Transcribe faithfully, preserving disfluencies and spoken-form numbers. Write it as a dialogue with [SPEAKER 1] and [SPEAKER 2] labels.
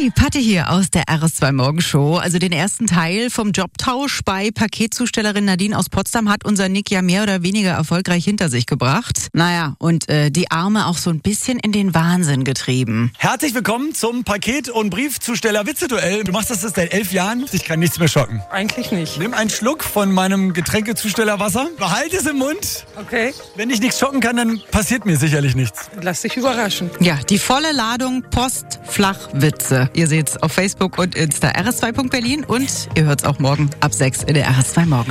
[SPEAKER 1] Hi, Patti hier aus der R S zwei Morgenshow. Also den ersten Teil vom Jobtausch bei Paketzustellerin Nadine aus Potsdam hat unser Nick ja mehr oder weniger erfolgreich hinter sich gebracht. Naja, und äh, die Arme auch so ein bisschen in den Wahnsinn getrieben.
[SPEAKER 2] Herzlich willkommen zum Paket- und Briefzusteller-Witze-Duell. Du machst das seit elf Jahren. Ich kann nichts mehr schocken.
[SPEAKER 3] Eigentlich nicht.
[SPEAKER 2] Nimm einen Schluck von meinem Getränkezustellerwasser. Behalte es im Mund.
[SPEAKER 3] Okay,
[SPEAKER 2] Wenn ich nichts schocken kann, dann passiert mir sicherlich nichts.
[SPEAKER 3] lass dich überraschen.
[SPEAKER 1] Ja, die volle Ladung Post-Flachwitze. Ihr seht's auf Facebook und Insta R S zwei Punkt Berlin und ihr hört's auch morgen ab sechs in der R S zwei Morgenshow.